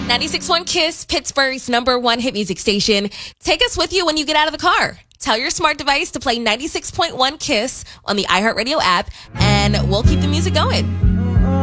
96.1 Kiss, Pittsburgh's #1 hit music station. Take us with you when you get out of the car. Tell your smart device to play 96.1 Kiss on the iHeartRadio app, and we'll keep the music going.